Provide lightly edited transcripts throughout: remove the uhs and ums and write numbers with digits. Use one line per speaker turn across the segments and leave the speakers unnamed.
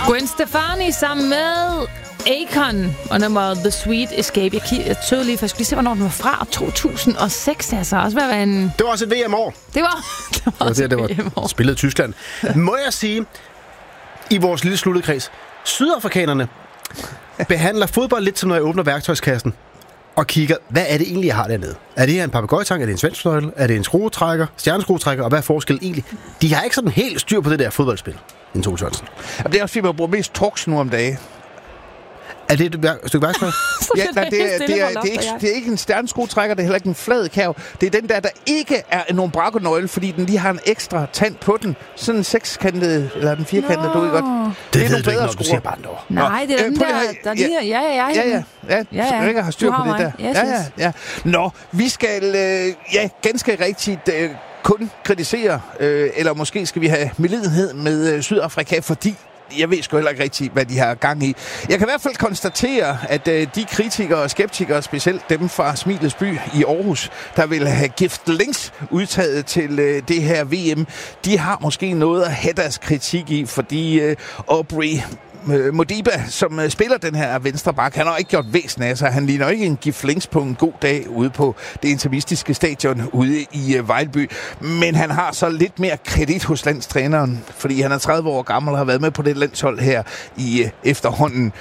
Gwen Stefani sammen med Akon og nummeret The Sweet Escape. Jeg tøvede lige, for jeg skulle lige se, hvornår den var fra. 2006, altså. Også hvad var en...
Det var også et VM-år.
Det var også et VM-år.
Spillet i Tyskland. Må jeg sige, i vores lille sluttede kreds, sydafrikanerne behandler fodbold lidt som, når jeg åbner værktøjskassen og kigger, hvad er det egentlig, jeg har dernede? Er det her en papegøjetang? Er det en svenskfløjtel? Er det en skruetrækker? Stjerneskruetrækker? Og hvad er forskellen egentlig? De har ikke sådan helt styr på det der fodboldspil, en Tove Sørensen.
Det er også fordi, man bruger mest torx nu om dagen.
Er det et stykke værktøj?
Ja, nej, det er ikke en stjerneskruetrækker, det er heller ikke en flad kav. Det er den der ikke er nogen brakonøgle, fordi den lige har en ekstra tand på den. sådan en sekskantet, eller den firkantede, du ved godt.
Det er nogle bedre skruer. Du siger bare noget.
Nej, det er den der lige...
Ja. Rikke har styr på det der. Ja. Nå, vi skal ganske rigtigt kun kritisere, eller måske skal vi have medlidenhed med Sydafrika, fordi jeg ved sgu heller ikke rigtigt, hvad de har gang i. Jeg kan i hvert fald konstatere, at de kritikere og skeptikere, specielt dem fra Smilets by i Aarhus, der vil have gift links udtaget til det her VM, de har måske noget at have deres kritik i, fordi Aubrey Modiba, som spiller den her venstre bak, han har ikke gjort væsen af sig. Han ligner ikke en gift links på en god dag ude på det interimistiske stadion ude i Vejlby. Men han har så lidt mere kredit hos landstræneren, fordi han er 30 år gammel og har været med på det landshold her i efterhånden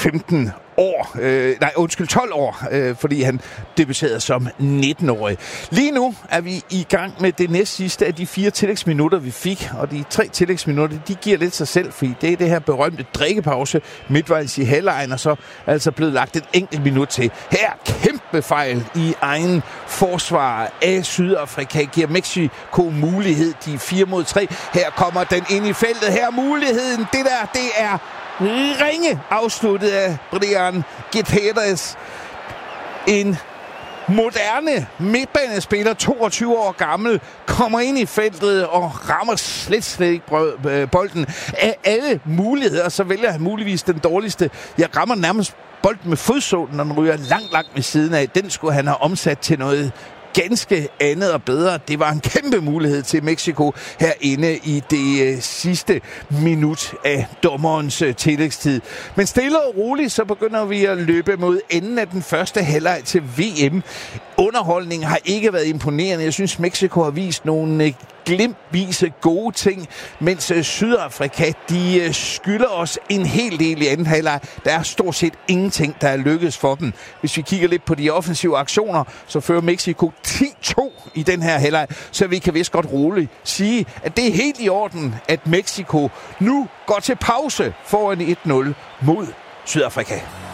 12 år, fordi han debuterede som 19-årig. Lige nu er vi i gang med det næst sidste af de 4 tillægsminutter, vi fik, og de 3 tillægsminutter, de giver lidt sig selv, fordi det er det her berømte drikkepause midtvejs i halvlejen, og så er altså blevet lagt et enkelt minut til. Her kæmpe fejl i egen forsvar af Sydafrika, giver Mexico mulighed, de 4-3. Her kommer den ind i feltet, her muligheden, det er ringe afsluttet af Brian Gutierrez. En moderne midtbanespiller, 22 år gammel, kommer ind i feltet og rammer slet ikke bolden. Af alle muligheder, så vælger han muligvis den dårligste. Jeg rammer nærmest bolden med fodsålen, når den ryger langt ved siden af. Den skulle han have omsat til noget ganske andet og bedre. Det var en kæmpe mulighed til Mexico herinde i det sidste minut af dommerens tillægstid. Men stille og roligt, så begynder vi at løbe mod enden af den første halvleg til VM. Underholdningen har ikke været imponerende. Jeg synes, Mexico har vist nogle glimtvise gode ting, mens Sydafrika, de skylder os en hel del i anden halvleg. Der er stort set ingenting, der er lykkedes for dem. Hvis vi kigger lidt på de offensive aktioner, så fører Mexico 10-2 i den her halvleg, så vi kan vist godt roligt sige, at det er helt i orden, at Mexico nu går til pause foran 1-0 mod Sydafrika.